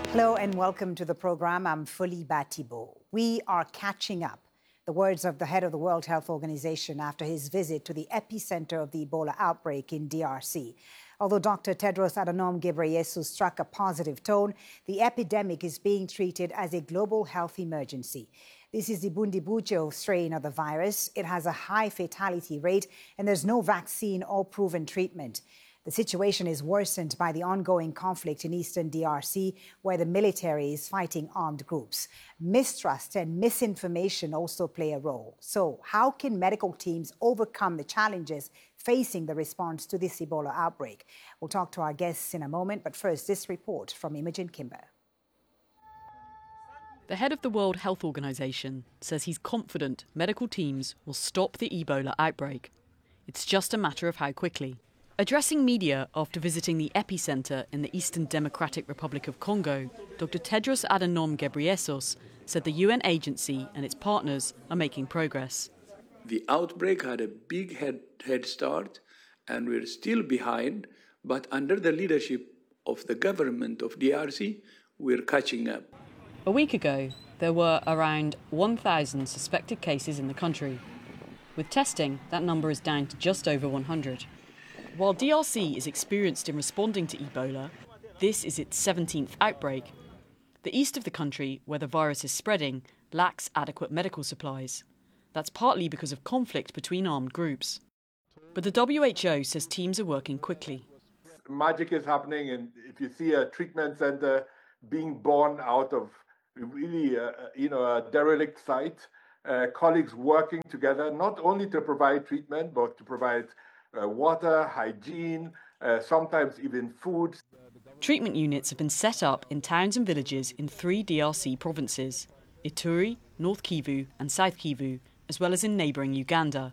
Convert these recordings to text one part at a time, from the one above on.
Hello and welcome to the program. I'm Fuli Batibo. We are catching up. The words of the head of the World Health Organization after his visit to the epicenter of the Ebola outbreak in DRC. Although Dr. Tedros Adhanom Ghebreyesus struck a positive tone, the epidemic is being treated as a global health emergency. This is the Bundibugyo strain of the virus. It has a high fatality rate and there's no vaccine or proven treatment. The situation is worsened by the ongoing conflict in eastern DRC, where the military is fighting armed groups. Mistrust and misinformation also play a role. So how can medical teams overcome the challenges facing the response to this Ebola outbreak? We'll talk to our guests in a moment, but first, this report from Imogen Kimber. The head of the World Health Organization says he's confident medical teams will stop the Ebola outbreak. It's just a matter of how quickly. Addressing media after visiting the epicenter in the Eastern Democratic Republic of Congo, Dr. Tedros Adhanom Ghebreyesus said the UN agency and its partners are making progress. The outbreak had a big head start, and we're still behind, but under the leadership of the government of DRC, we're catching up. A week ago, there were around 1,000 suspected cases in the country. With testing, that number is down to just over 100. While DRC is experienced in responding to Ebola, this is its 17th outbreak. The east of the country, where the virus is spreading, lacks adequate medical supplies. That's partly because of conflict between armed groups. But the WHO says teams are working quickly. Magic is happening, and if you see a treatment center being born out of really a derelict site, colleagues working together, not only to provide treatment, but to provide water, hygiene, sometimes even food. Treatment units have been set up in towns and villages in 3 DRC provinces, Ituri, North Kivu and South Kivu, as well as in neighbouring Uganda.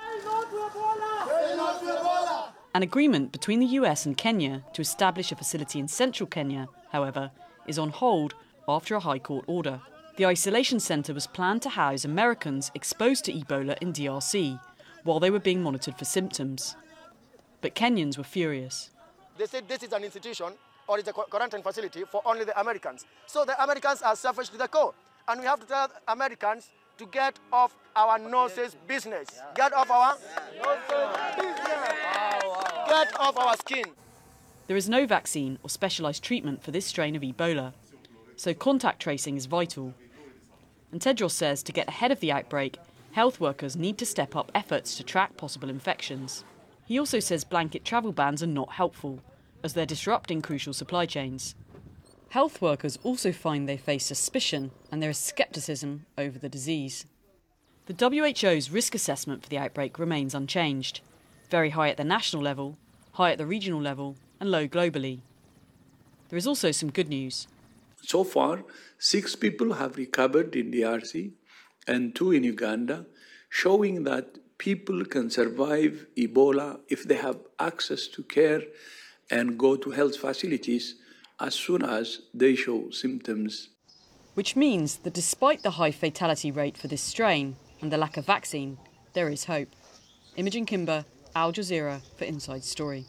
An agreement between the US and Kenya to establish a facility in central Kenya, however, is on hold after a High Court order. The isolation centre was planned to house Americans exposed to Ebola in DRC, while they were being monitored for symptoms. But Kenyans were furious. They said this is an institution or it's a quarantine facility for only the Americans. So the Americans are selfish to the core. And we have to tell Americans to get off our noses business. Get off our noses business. Get off our skin. There is no vaccine or specialised treatment for this strain of Ebola, so contact tracing is vital. And Tedros says to get ahead of the outbreak, health workers need to step up efforts to track possible infections. He also says blanket travel bans are not helpful, as they're disrupting crucial supply chains. Health workers also find they face suspicion and there is scepticism over the disease. The WHO's risk assessment for the outbreak remains unchanged. Very high at the national level, high at the regional level, and low globally. There is also some good news. So far, 6 people have recovered in DRC and 2 in Uganda, showing that people can survive Ebola if they have access to care and go to health facilities as soon as they show symptoms. Which means that despite the high fatality rate for this strain and the lack of vaccine, there is hope. Imogen Kimber, Al Jazeera for Inside Story.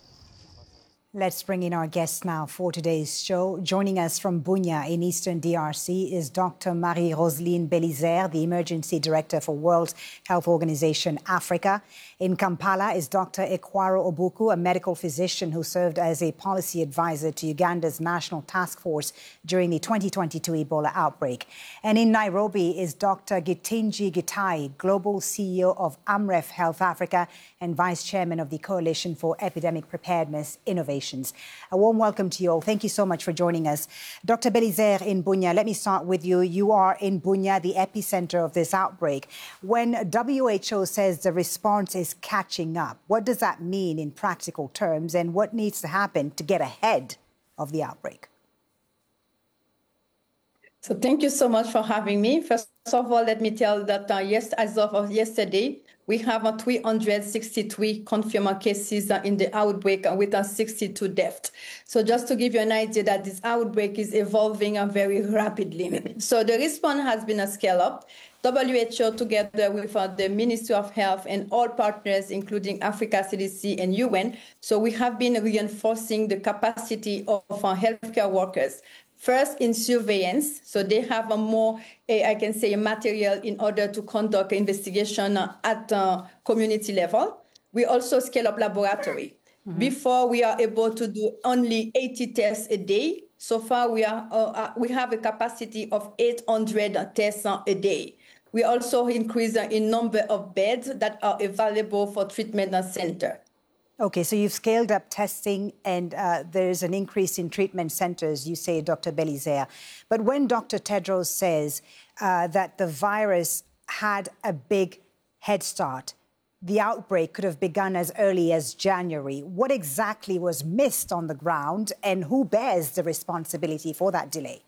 Let's bring in our guests now for today's show. Joining us from Bunia in eastern DRC is Dr. Marie-Roseline Belizaire, the Emergency Director for World Health Organization Africa. In Kampala is Dr. Ekwaro Obuku, a medical physician who served as a policy advisor to Uganda's National Task Force during the 2022 Ebola outbreak. And in Nairobi is Dr. Gitinji Gitai, Global CEO of Amref Health Africa and Vice Chairman of the Coalition for Epidemic Preparedness Innovation. A warm welcome to you all. Thank you so much for joining us. Dr. Belizaire in Bunia, let me start with you. You are in Bunia, the epicenter of this outbreak. When WHO says the response is catching up, what does that mean in practical terms, and what needs to happen to get ahead of the outbreak? So thank you so much for having me. First of all, let me tell that as of yesterday, we have 363 confirmed cases in the outbreak with 62 deaths. So just to give you an idea that this outbreak is evolving very rapidly. So the response has been a scale up. WHO, together with the Ministry of Health and all partners, including Africa CDC and UN. So we have been reinforcing the capacity of our healthcare workers. First, in surveillance, so they have a more, I can say, material in order to conduct investigation at community level. We also scale up laboratory. Before, we are able to do only 80 tests a day. So far, we have a capacity of 800 tests a day. We also increase in number of beds that are available for treatment center. Okay, so you've scaled up testing and there's an increase in treatment centers, you say, Dr. Belizaire. But when Dr. Tedros says that the virus had a big head start, the outbreak could have begun as early as January. What exactly was missed on the ground and who bears the responsibility for that delay?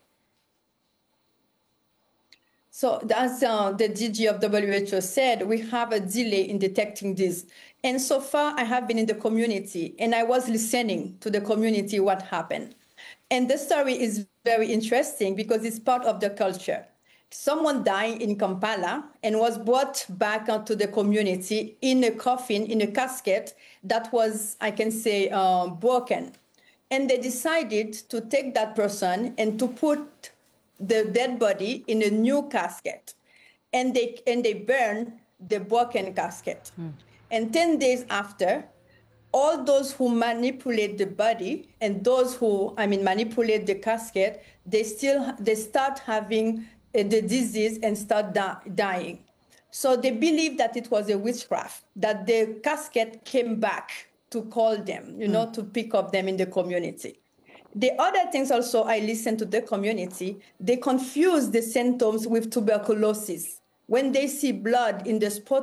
So as the DG of WHO said, we have a delay in detecting this. And so far, I have been in the community and I was listening to the community what happened. And the story is very interesting because it's part of the culture. Someone died in Kampala and was brought back to the community in a coffin, in a casket that was, I can say, broken. And they decided to take that person and to put the dead body in a new casket, and they burn the broken casket. And 10 days after, all those who manipulate the body and those who, manipulate the casket, they start having the disease and start dying. So they believe that it was a witchcraft, that the casket came back to call them, to pick up them in the community. The other things also, I listen to the community, they confuse the symptoms with tuberculosis. When they see blood in the spot